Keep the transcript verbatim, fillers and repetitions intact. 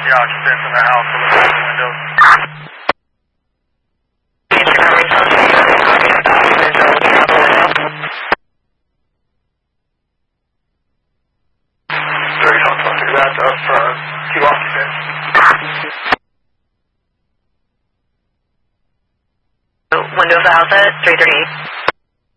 the occupants in the house to look at the windows. Very hot talking about us, uh, two occupants. Window of the house at three thirty-eight.